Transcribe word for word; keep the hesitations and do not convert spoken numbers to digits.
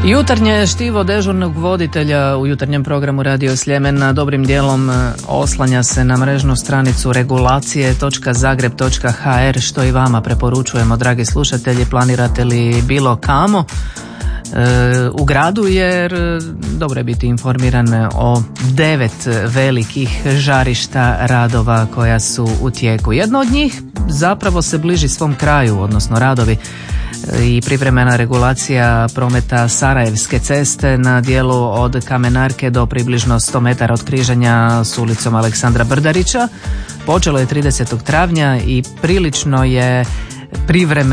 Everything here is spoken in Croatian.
Jutarnje štivo dežurnog voditelja u jutarnjem programu Radio Sljemena dobrim dijelom oslanja se na mrežnu stranicu regulacije točka zagreb točka ha er, što i vama preporučujemo, dragi slušatelji. Planirate li bilo kamo e, u gradu, jer dobro je biti informiran o devet velikih žarišta radova koja su u tijeku. Jedno od njih zapravo se bliži svom kraju, odnosno radovi i privremena regulacija prometa Sarajevske ceste na dijelu od Kamenarke do približno sto metara od križanja s ulicom Aleksandra Brdarića. Počelo je tridesetog travnja i prilično je privremeno